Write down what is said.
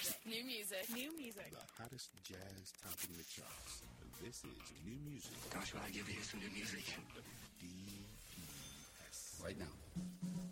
New music. New music. The hottest jazz topping the charts. This is new music. Gosh, will I give you some new music? DPS. Right now.